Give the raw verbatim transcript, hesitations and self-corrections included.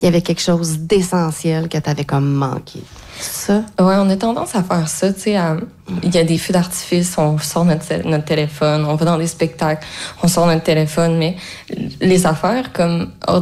il y avait quelque chose d'essentiel que tu avais comme manqué. C'est ça? Ouais, on a tendance à faire ça, tu sais. À... Il y a des feux d'artifice, on sort notre, notre téléphone, on va dans des spectacles, on sort notre téléphone, mais les affaires comme